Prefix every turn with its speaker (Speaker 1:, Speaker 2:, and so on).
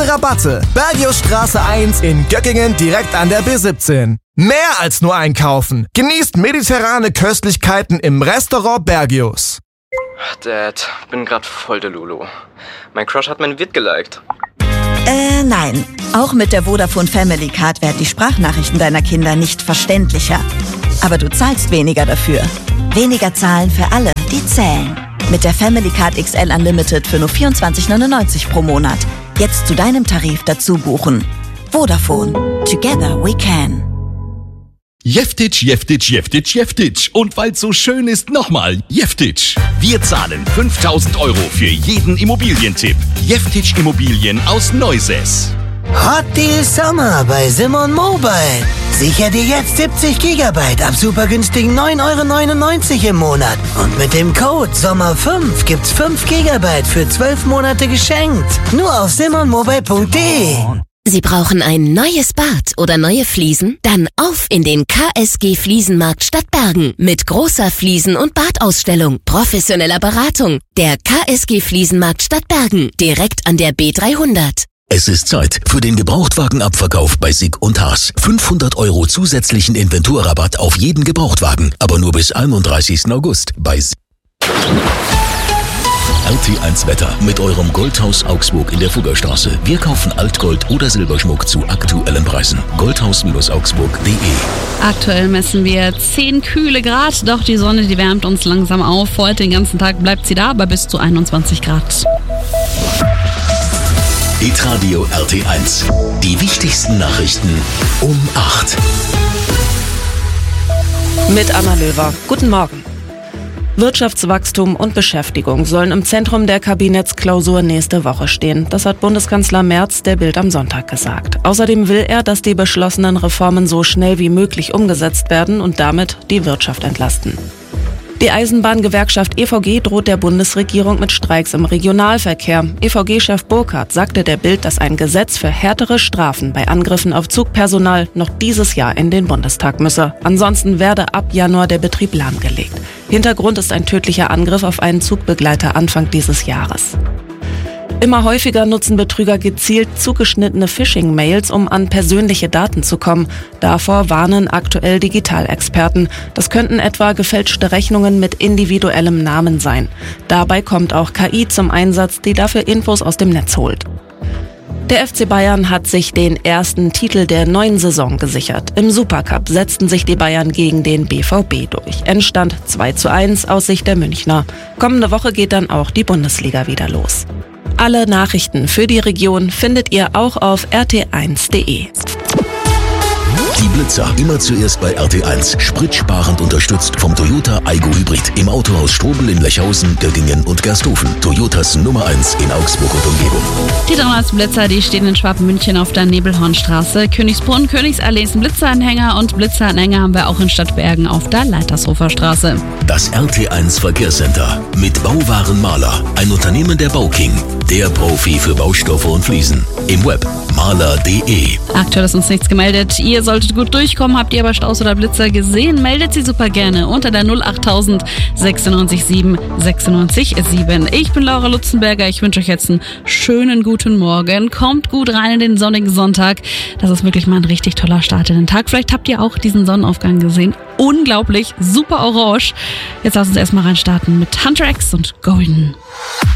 Speaker 1: Rabatte. Bergiusstraße 1 in Göckingen direkt an der B17. Mehr als nur einkaufen. Genießt mediterrane Köstlichkeiten im Restaurant Bergius.
Speaker 2: Dad, bin grad voll der Lulu. Mein Crush hat mein Vid geliked.
Speaker 3: Nein. Auch mit der Vodafone Family Card werden die Sprachnachrichten deiner Kinder nicht verständlicher. Aber du zahlst weniger dafür. Weniger zahlen für alle, die zählen. Mit der Family Card XL Unlimited für nur 24,99 pro Monat. Jetzt zu deinem Tarif dazu buchen. Vodafone. Together we can.
Speaker 4: Jeftich, Jeftich, Jeftich, Jeftich. Und weil's so schön ist, nochmal Jeftich. Wir zahlen 5.000 € für jeden Immobilientipp. Jeftich Immobilien aus Neusäß.
Speaker 5: Hot Deal Sommer bei Simon Mobile. Sicher dir jetzt 70 GB ab super günstigen 9,99 € im Monat. Und mit dem Code SOMMER5 gibt's 5 GB für 12 Monate geschenkt. Nur auf simonmobile.de.
Speaker 6: Sie brauchen ein neues Bad oder neue Fliesen? Dann auf in den KSG Fliesenmarkt Stadtbergen mit großer Fliesen- und Badausstellung, professioneller Beratung. Der KSG Fliesenmarkt Stadtbergen, direkt an der B300.
Speaker 4: Es ist Zeit für den Gebrauchtwagenabverkauf bei SICK und Haas. 500 € zusätzlichen Inventurrabatt auf jeden Gebrauchtwagen, aber nur bis 31. August bei SICK. RT1 Wetter mit eurem Goldhaus Augsburg in der Fuggerstraße. Wir kaufen Altgold oder Silberschmuck zu aktuellen Preisen. Goldhaus-augsburg.de.
Speaker 7: Aktuell messen wir 10 kühle Grad, doch die Sonne, die wärmt uns langsam auf. Heute den ganzen Tag bleibt sie da, aber bis zu 21 Grad.
Speaker 4: Hitradio RT1. Die wichtigsten Nachrichten um 8.
Speaker 8: Mit Anna Löwer. Guten Morgen. Wirtschaftswachstum und Beschäftigung sollen im Zentrum der Kabinettsklausur nächste Woche stehen. Das hat Bundeskanzler Merz der Bild am Sonntag gesagt. Außerdem will er, dass die beschlossenen Reformen so schnell wie möglich umgesetzt werden und damit die Wirtschaft entlasten. Die Eisenbahngewerkschaft EVG droht der Bundesregierung mit Streiks im Regionalverkehr. EVG-Chef Burkhardt sagte der Bild, dass ein Gesetz für härtere Strafen bei Angriffen auf Zugpersonal noch dieses Jahr in den Bundestag müsse. Ansonsten werde ab Januar der Betrieb lahmgelegt. Hintergrund ist ein tödlicher Angriff auf einen Zugbegleiter Anfang dieses Jahres. Immer häufiger nutzen Betrüger gezielt zugeschnittene Phishing-Mails, um an persönliche Daten zu kommen. Davor warnen aktuell Digitalexperten. Das könnten etwa gefälschte Rechnungen mit individuellem Namen sein. Dabei kommt auch KI zum Einsatz, die dafür Infos aus dem Netz holt. Der FC Bayern hat sich den ersten Titel der neuen Saison gesichert. Im Supercup setzten sich die Bayern gegen den BVB durch. Endstand 2:1 aus Sicht der Münchner. Kommende Woche geht dann auch die Bundesliga wieder los. Alle Nachrichten für die Region findet ihr auch auf rt1.de.
Speaker 4: Die Blitzer immer zuerst bei RT1. Spritsparend unterstützt vom Toyota Aygo Hybrid. Im Autohaus Strobel in Lechhausen, Göttingen und Gersthofen. Toyotas Nummer 1 in Augsburg und Umgebung.
Speaker 7: Die 300 Blitzer, die stehen in Schwaben-München auf der Nebelhornstraße. Königsbrunn, Königsallee ist ein Blitzeranhänger und Blitzeranhänger haben wir auch in Stadtbergen auf der Leitershofer Straße.
Speaker 4: Das RT1 Verkehrscenter mit Bauwaren Maler. Ein Unternehmen der Bauking. Der Profi für Baustoffe und Fliesen. Im Web maler.de.
Speaker 7: Aktuell ist uns nichts gemeldet. Ihr solltet gut durchkommen. Habt ihr aber Staus oder Blitzer gesehen? Meldet sie super gerne unter der 08000 96 7 96 7. Ich bin Laura Lutzenberger. Ich wünsche euch jetzt einen schönen guten Morgen. Kommt gut rein in den sonnigen Sonntag. Das ist wirklich mal ein richtig toller Start in den Tag. Vielleicht habt ihr auch diesen Sonnenaufgang gesehen. Unglaublich, super orange. Jetzt lass uns erstmal reinstarten mit Hunter X und Golden.